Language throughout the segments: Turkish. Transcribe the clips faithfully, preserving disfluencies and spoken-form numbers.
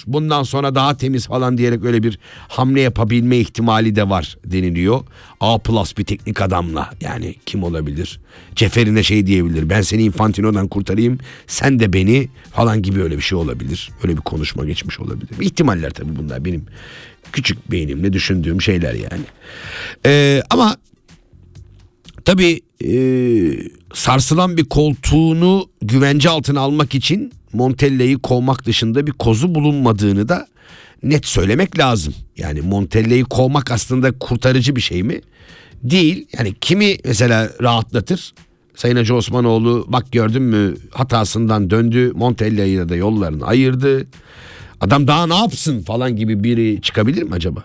bundan sonra daha temiz falan diyerek öyle bir hamle yapabilme ihtimali de var deniliyor. A plus bir teknik adamla, yani kim olabilir? Ceferine şey diyebilir, ben seni Infantino'dan kurtarayım, sen de beni falan gibi, öyle bir şey olabilir. Öyle bir konuşma geçmiş olabilir. İhtimaller tabii bunlar, benim küçük beynimle düşündüğüm şeyler yani. Ee, ama tabii e, sarsılan bir koltuğunu güvence altına almak için Montella'yı kovmak dışında bir kozu bulunmadığını da net söylemek lazım. Yani Montella'yı kovmak aslında kurtarıcı bir şey mi? Değil. Yani kimi mesela rahatlatır? Sayın Hacı Osmanoğlu bak gördün mü hatasından döndü, Montella'yı da yollarını ayırdı. Adam daha ne yapsın falan gibi biri çıkabilir mi acaba?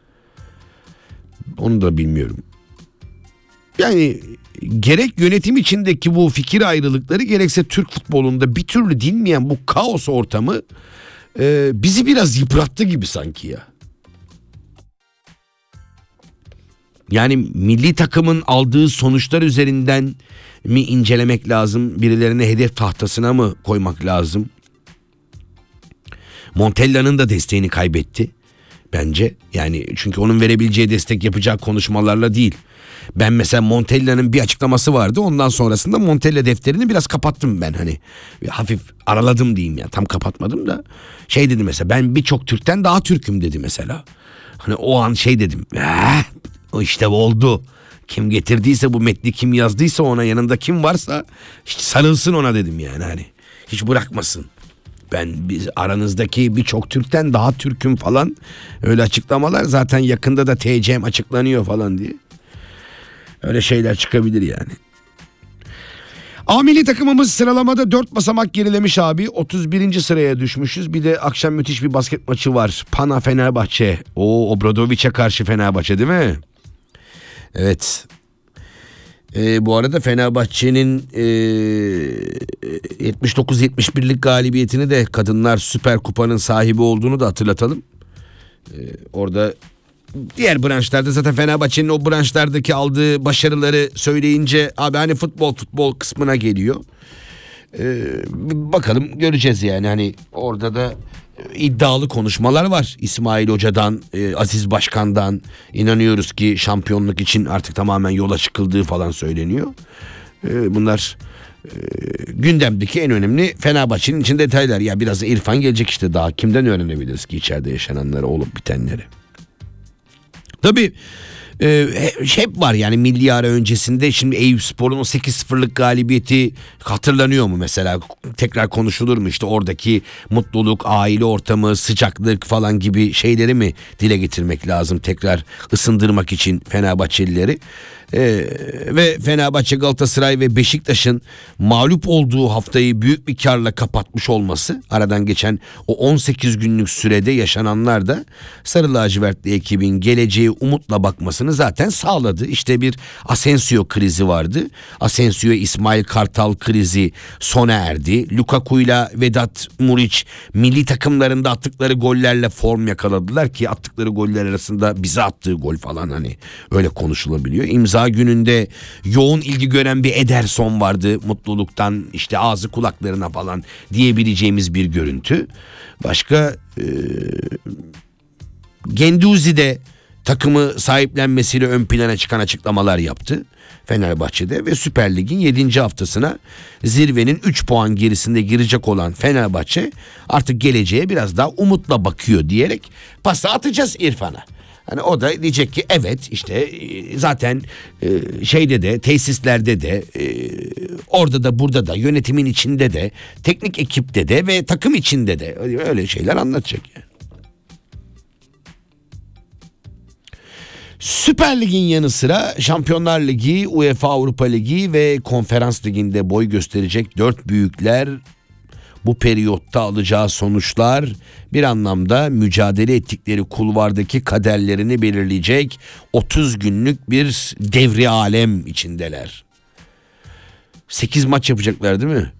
Onu da bilmiyorum. Yani gerek yönetim içindeki bu fikir ayrılıkları, gerekse Türk futbolunda bir türlü dinmeyen bu kaos ortamı e, bizi biraz yıprattı gibi sanki ya. Yani milli takımın aldığı sonuçlar üzerinden mi incelemek lazım? Birilerine hedef tahtasına mı koymak lazım? Montella'nın da desteğini kaybetti bence. Yani çünkü onun verebileceği destek yapacağı konuşmalarla değil. Ben mesela Montella'nın bir açıklaması vardı. Ondan sonrasında Montella defterini biraz kapattım ben, hani hafif araladım diyeyim ya, tam kapatmadım da. Şey dedi mesela, ben birçok Türk'ten daha Türk'üm dedi mesela. Hani o an şey dedim. Eh, o işte oldu. Kim getirdiyse bu metni, kim yazdıysa ona, yanında kim varsa hiç sarılsın ona dedim yani, hani hiç bırakmasın. Ben biz aranızdaki birçok Türk'ten daha Türk'üm falan, öyle açıklamalar zaten yakında da T C'm açıklanıyor falan diye. Öyle şeyler çıkabilir yani. A milli takımımız sıralamada dört basamak gerilemiş abi. otuz birinci sıraya düşmüşüz. Bir de akşam müthiş bir basket maçı var. Pana Fenerbahçe. O Obradovic'e karşı Fenerbahçe değil mi? Evet. Ee, bu arada Fenerbahçe'nin e, yetmiş dokuz yetmiş birlik galibiyetini de, Kadınlar Süper Kupa'nın sahibi olduğunu da hatırlatalım. Ee, orada diğer branşlarda zaten Fenerbahçe'nin o branşlardaki aldığı başarıları söyleyince abi hani futbol futbol kısmına geliyor. Ee, bakalım göreceğiz yani, hani orada da iddialı konuşmalar var. İsmail Hoca'dan, e, Aziz Başkan'dan inanıyoruz ki şampiyonluk için artık tamamen yola çıkıldığı falan söyleniyor. E, bunlar e, gündemdeki en önemli Fenerbahçe'nin için detaylar. Ya biraz da İrfan gelecek işte, daha kimden öğrenebiliriz ki içeride yaşananları, olup bitenleri. Tabii e, hep var yani milli ara öncesinde. Şimdi Eyüpspor'un o sekiz sıfırlık galibiyeti hatırlanıyor mu mesela? Tekrar konuşulur mu işte oradaki mutluluk, aile ortamı, sıcaklık falan gibi şeyleri mi dile getirmek lazım tekrar ısındırmak için Fenerbahçelileri? Ee, ve Fenerbahçe, Galatasaray ve Beşiktaş'ın mağlup olduğu haftayı büyük bir karla kapatmış olması, aradan geçen o on sekiz günlük sürede yaşananlar da Sarı Lacivertli ekibin geleceğe umutla bakmasını zaten sağladı. İşte bir Asensio krizi vardı. Asensio İsmail Kartal krizi sona erdi. Lukaku'yla Vedat Muriç milli takımlarında attıkları gollerle form yakaladılar ki attıkları goller arasında bize attığı gol falan, hani öyle konuşulabiliyor. İmza gününde yoğun ilgi gören bir Ederson vardı, mutluluktan işte ağzı kulaklarına falan diyebileceğimiz bir görüntü. Başka e, Genduzi de takımı sahiplenmesiyle ön plana çıkan açıklamalar yaptı Fenerbahçe'de ve Süper Lig'in yedinci haftasına zirvenin üç puan gerisinde girecek olan Fenerbahçe artık geleceğe biraz daha umutla bakıyor diyerek pası atacağız İrfan'a. Hani o da diyecek ki evet işte zaten şeyde de, tesislerde de, orada da burada da, yönetimin içinde de, teknik ekipte de ve takım içinde de öyle şeyler anlatacak yani. Süper Lig'in yanı sıra Şampiyonlar Ligi, UEFA Avrupa Ligi ve Konferans Ligi'nde boy gösterecek dört büyükler bu periyotta alacağı sonuçlar bir anlamda mücadele ettikleri kulvardaki kaderlerini belirleyecek otuz günlük bir devri alem içindeler. sekiz maç yapacaklar değil mi?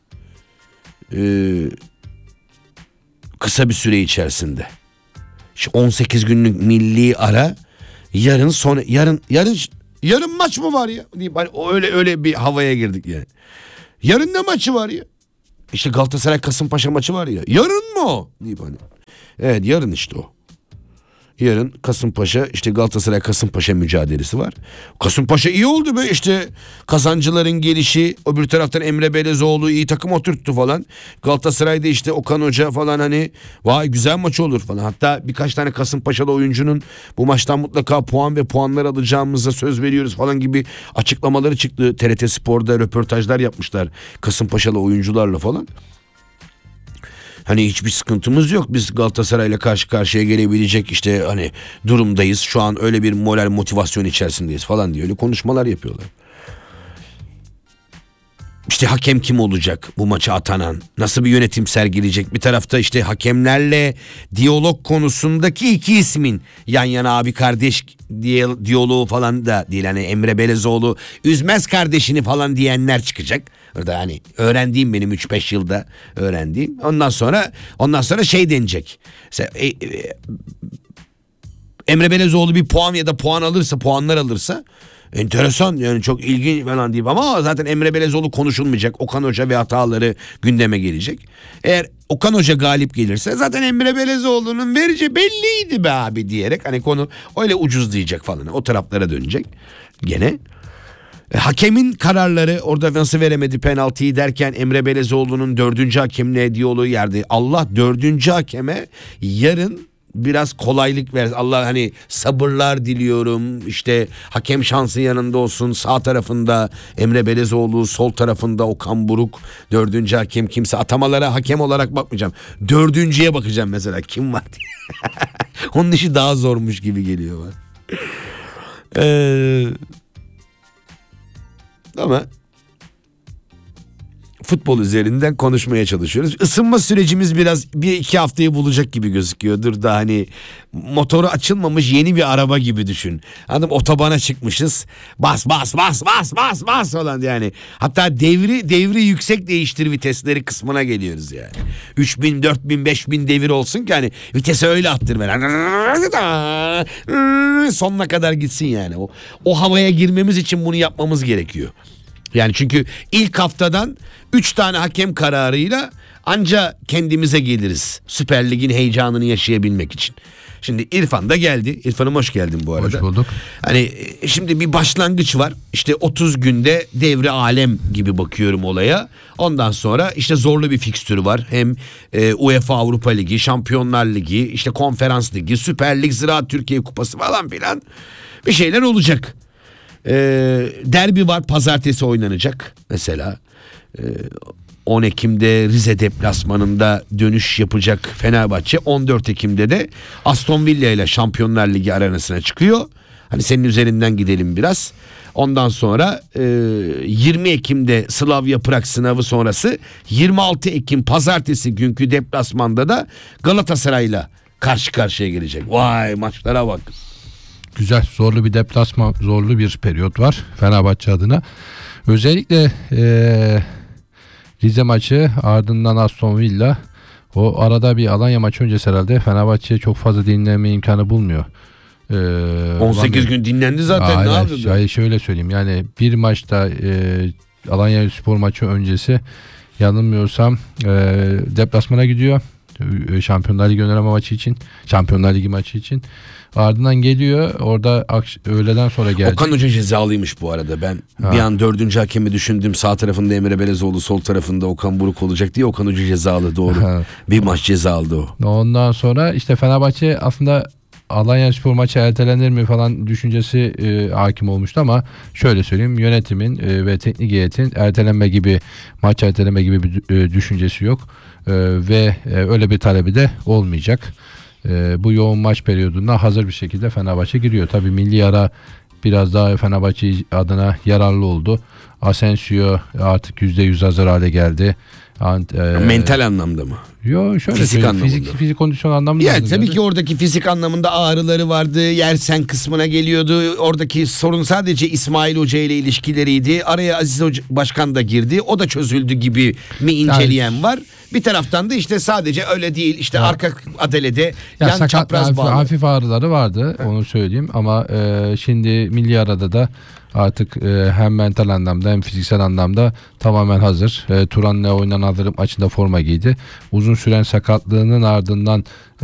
Ee, kısa bir süre içerisinde. İşte on sekiz günlük milli ara, yarın son yarın yarın yarın maç mı var ya? Öyle öyle bir havaya girdik yani. Yarın ne maçı var ya? işte Galatasaray Kasımpaşa maçı var ya. Yarın mı o? Deyip hani. Evet yarın işte o. Yarın Kasımpaşa işte Galatasaray Kasımpaşa mücadelesi var. Kasımpaşa iyi oldu be işte kazancıların gelişi, öbür taraftan Emre Belezoğlu iyi takım oturttu falan. Galatasaray'da işte Okan Hoca falan hani vay güzel maç olur falan. Hatta birkaç tane Kasımpaşalı oyuncunun bu maçtan mutlaka puan ve puanlar alacağımıza söz veriyoruz falan gibi açıklamaları çıktı. T R T Spor'da röportajlar yapmışlar Kasımpaşalı oyuncularla falan. Hani hiçbir sıkıntımız yok. Biz Galatasaray'la karşı karşıya gelebilecek işte hani durumdayız. Şu an öyle bir moral motivasyon içerisindeyiz falan diye öyle konuşmalar yapıyorlar. İşte hakem kim olacak bu maçı atanan? Nasıl bir yönetim sergileyecek? Bir tarafta işte hakemlerle diyalog konusundaki iki ismin yan yana abi kardeş diye, diyaloğu falan da değil. Hani Emre Belezoğlu üzmez kardeşini falan diyenler çıkacak. Orada hani öğrendiğim benim üç beş yılda öğrendiğim. Ondan sonra ondan sonra şey denecek. Mesela, e, e, Emre Belezoğlu bir puan ya da puan alırsa, puanlar alırsa enteresan yani çok ilginç falan diyeyim ama zaten Emre Belezoğlu konuşulmayacak. Okan Hoca ve hataları gündeme gelecek. Eğer Okan Hoca galip gelirse zaten Emre Belezoğlu'nun vereceği belliydi be abi diyerek hani konu öyle ucuzlayacak falan. O taraflara dönecek gene. E, hakemin kararları orada nasıl veremedi penaltıyı derken Emre Belezoğlu'nun dördüncü hakemle diyaloğu yerde. Allah dördüncü hakeme yarın biraz kolaylık ver. Allah hani sabırlar diliyorum. İşte hakem şansı yanında olsun. Sağ tarafında Emre Belezoğlu, sol tarafında Okan Buruk. Dördüncü hakem kimse. Atamalara hakem olarak bakmayacağım. Dördüncüye bakacağım mesela. Kim var diye. Onun işi daha zormuş gibi geliyor bana. Eee... Ama futbol üzerinden konuşmaya çalışıyoruz. Isınma sürecimiz biraz bir iki haftayı bulacak gibi gözüküyordur da hani motoru açılmamış yeni bir araba gibi düşün. Anladın mı? Otobana çıkmışız. Bas bas bas bas bas bas falan yani. Hatta devri devri yüksek değiştir vitesleri kısmına geliyoruz yani. üç bin, dört bin, beş bin devir olsun ki hani vitesi öyle attır ben. Sonuna kadar gitsin yani. O, o havaya girmemiz için bunu yapmamız gerekiyor. Yani çünkü ilk haftadan üç tane hakem kararıyla anca kendimize geliriz. Süper Lig'in heyecanını yaşayabilmek için. Şimdi İrfan da geldi. İrfan'ım hoş geldin bu arada. Hoş bulduk. Hani şimdi bir başlangıç var. İşte otuz günde devre alem gibi bakıyorum olaya. Ondan sonra işte zorlu bir fikstürü var. Hem e, UEFA Avrupa Ligi, Şampiyonlar Ligi, işte Konferans Ligi, Süper Lig, Ziraat Türkiye Kupası falan filan bir şeyler olacak. Ee, derbi var, pazartesi oynanacak mesela. Ee, on Ekim'de Rize deplasmanında dönüş yapacak Fenerbahçe. on dört Ekim'de de Aston Villa ile Şampiyonlar Ligi arenasına çıkıyor. Hani senin üzerinden gidelim biraz. Ondan sonra e, yirmi Ekim'de Slavia Prag sınavı sonrası yirmi altı Ekim pazartesi günkü deplasmanda da Galatasaray'la karşı karşıya gelecek. Vay maçlara bak. Güzel, zorlu bir deplasman, zorlu bir periyot var Fenerbahçe adına. Özellikle ee, Rize maçı, ardından Aston Villa. O arada bir Alanya maçı öncesi herhalde Fenerbahçe çok fazla dinlenme imkanı bulmuyor. Ee, on sekiz gün dinlendi zaten. Aynen, ne yapıyordu? Yani şöyle söyleyeyim, yani bir maçta ee, Alanya Spor maçı öncesi yanılmıyorsam ee, deplasmana gidiyor. Şampiyonlar Ligi önerme maçı için, Şampiyonlar Ligi maçı için. Ardından geliyor, orada akş- öğleden sonra gelecek. Okan Hoca cezalıymış bu arada. Ben ha. bir an dördüncü hakemi düşündüm. Sağ tarafında Emre Belezoğlu, sol tarafında Okan Buruk olacak diye Okan Hoca cezalı, doğru. Ha. Bir maç ceza aldı o. Ondan sonra işte Fenerbahçe aslında Alanya Spor maçı ertelenir mi falan düşüncesi e, hakim olmuştu ama şöyle söyleyeyim, yönetimin e, ve teknik heyetin ertelenme gibi, maç erteleme gibi bir e, düşüncesi yok e, ve e, öyle bir talebi de olmayacak. E, bu yoğun maç periyodunda hazır bir şekilde Fenerbahçe giriyor. Tabii milli ara biraz daha Fenerbahçe adına yararlı oldu. Asensio artık yüzde yüz hazır hale geldi. Ant, e, mental anlamda mı? Yo, şöyle fizik anlamında. Fizik, fizik kondisyon anlamında. Yani tabii ki oradaki fizik anlamında ağrıları vardı. Yersen kısmına geliyordu. Oradaki sorun sadece İsmail Hoca ile ilişkileriydi. Araya Aziz Hoca, Başkan da girdi. O da çözüldü gibi mi inceleyen yani var. Bir taraftan da işte sadece öyle değil. İşte ya, arka adelede ya yan çapraz hafif, bağlı. Hafif ağrıları vardı, onu söyleyeyim ama e, şimdi milli arada da artık e, hem mental anlamda hem fiziksel anlamda tamamen hazır. E, Turan'la oynanan hazırlık maçında forma giydi. Uzun süren sakatlığının ardından